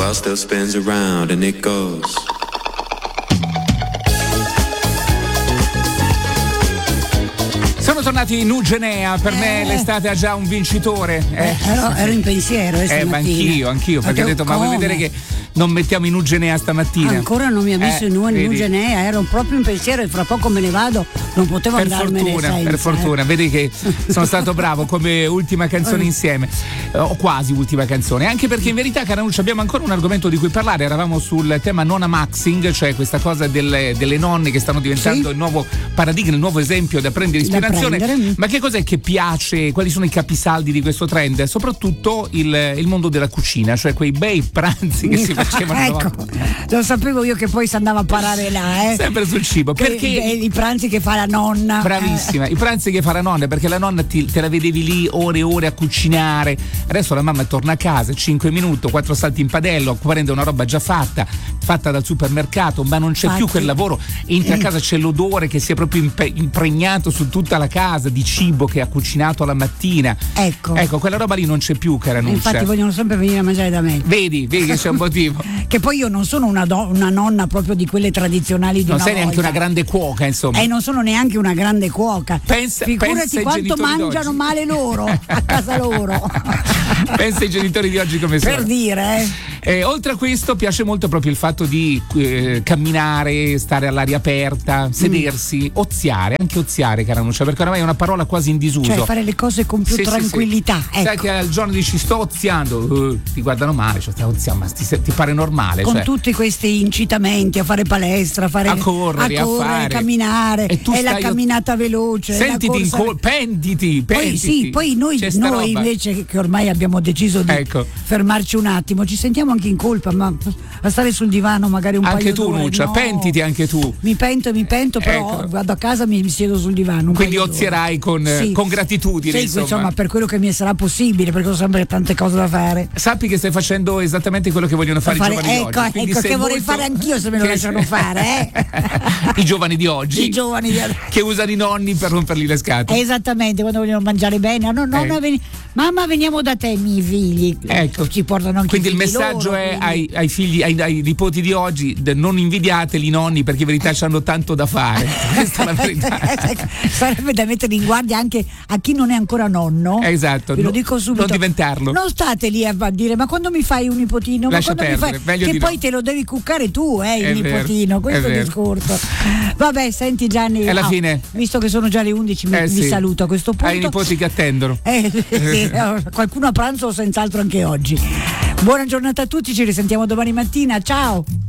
world still spins around and it goes. Sono tornati in Nugenea, per me l'estate ha già un vincitore. Ero in pensiero ma anch'io, perché ho detto ma vuoi vedere che non mettiamo in Nugenea stamattina? Ancora non mi ha visto in Nugenea, ero proprio in pensiero e fra poco me ne vado, non potevo andarmene senza. Per fortuna, vedi che sono stato bravo come ultima canzone insieme, o quasi ultima canzone, anche perché in verità, Caranuccia, abbiamo ancora un argomento di cui parlare. Eravamo sul tema nonna maxing, cioè questa cosa delle nonne che stanno diventando il nuovo paradigma, il nuovo esempio da prendere ispirazione. Ma che cos'è che piace? Quali sono i capisaldi di questo trend? Soprattutto il mondo della cucina, cioè quei bei pranzi che si facevano. Ecco, lo sapevo io che poi si andava a parare là, sempre sul cibo, perché i pranzi che fa la nonna. Bravissima, i pranzi che fa la nonna, perché la nonna te la vedevi lì ore e ore a cucinare. Adesso la mamma torna a casa, 5 minuti, 4 salti in padella, prende una roba già fatta dal supermercato, ma non c'è più quel lavoro. Entra a casa, c'è l'odore che si è proprio impregnato su tutta la casa di cibo che ha cucinato la mattina. Ecco, quella roba lì non c'è più, Caranuccia. Infatti vogliono sempre venire a mangiare da me. Vedi che c'è un motivo. Che poi io non sono una nonna proprio di quelle tradizionali di non una sei volta. Neanche una grande cuoca, insomma. Non sono neanche una grande cuoca. Figurati quanto mangiano male loro a casa loro. Pensa ai genitori di oggi come sono. Per dire, oltre a questo piace molto proprio il fatto di camminare, stare all'aria aperta, sedersi, oziare, anche oziare, Caranuccia, perché oramai è una parola quasi in disuso. Cioè fare le cose con più tranquillità. Sì. Sai che al giorno dici sto oziando, ti guardano male, cioè stai oziando, ma ti pare normale? Con tutti questi incitamenti a fare palestra, a correre, a camminare, è la camminata veloce. Sentiti in colpa, penditi. Poi noi invece che ormai abbiamo deciso di fermarci un attimo, ci sentiamo anche in colpa, ma a stare sul divano magari un anche paio tu, d'ore. Nuccia, pentiti anche tu. Mi pento, però vado a casa, mi siedo sul divano. Quindi ozierai con gratitudine. Sì, insomma, per quello che mi sarà possibile, perché ho sempre tante cose da fare. Sappi che stai facendo esattamente quello che vogliono fare i giovani di oggi. Ecco che vorrei fare anch'io se me lo lasciano fare. I giovani di oggi. Che usano i nonni per rompergli le scatole. Esattamente, quando vogliono mangiare bene. Mamma, veniamo da te, miei figli. Ecco. Ci portano anche quindi il messaggio è ai figli, ai nipoti di oggi: non invidiateli i nonni, perché in verità hanno tanto da fare. Questa è la verità. Sarebbe da mettere in guardia anche a chi non è ancora nonno. Esatto. Ve lo dico subito. Non diventarlo. Non state lì a dire ma quando mi fai un nipotino? Lascia ma quando perdere, mi fai? Che poi te lo devi cuccare tu, il nipotino. Questo è il discorso. Vabbè, senti Gianni. È la fine. Visto che sono già le 11, mi saluto a questo punto. Hai i nipoti che attendono. Qualcuno a pranzo senz'altro anche oggi. Buona giornata a tutti, ci risentiamo domani mattina. Ciao.